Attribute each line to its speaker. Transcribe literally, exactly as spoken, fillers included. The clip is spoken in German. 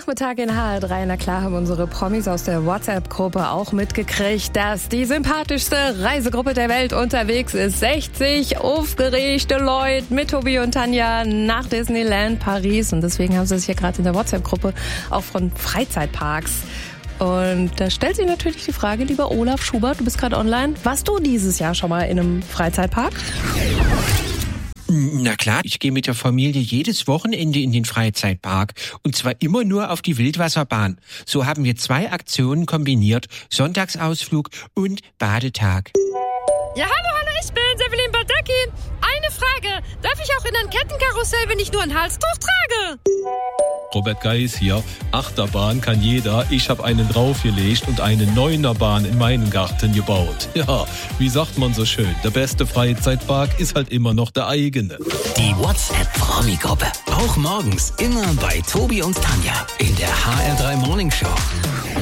Speaker 1: Nachmittag in H R drei. Na klar, haben unsere Promis aus der WhatsApp-Gruppe auch mitgekriegt, dass die sympathischste Reisegruppe der Welt unterwegs ist. sechzig aufgeregte Leute mit Tobi und Tanja nach Disneyland Paris. Und deswegen haben sie sich ja gerade in der WhatsApp-Gruppe auch von Freizeitparks. Und da stellt sich natürlich die Frage, lieber Olaf Schubert, du bist gerade online. Warst du dieses Jahr schon mal in einem Freizeitpark?
Speaker 2: Na klar, ich gehe mit der Familie jedes Wochenende in den Freizeitpark. Und zwar immer nur auf die Wildwasserbahn. So haben wir zwei Aktionen kombiniert. Sonntagsausflug und Badetag.
Speaker 3: Ja, hallo, hallo, ich bin Sevelin Baldacki. Eine Frage. Darf ich auch in ein Kettenkarussell, wenn ich nur ein Halstuch trage?
Speaker 4: Robert Geis hier. Achterbahn kann jeder. Ich habe einen draufgelegt und eine Neunerbahn in meinen Garten gebaut. Ja, wie sagt man so schön, der beste Freizeitpark ist halt immer noch der eigene.
Speaker 5: Die WhatsApp-Promi-Gruppe. Auch morgens immer bei Tobi und Tanja in der H R drei Morning Show.